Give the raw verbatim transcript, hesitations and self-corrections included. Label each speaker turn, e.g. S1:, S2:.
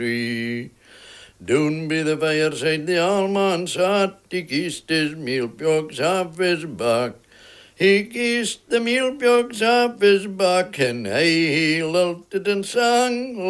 S1: Down by the fireside the old man sat, he kissed his meal jugs off his back. He kissed the meal jugs off his back, and hey, he lilted and sang.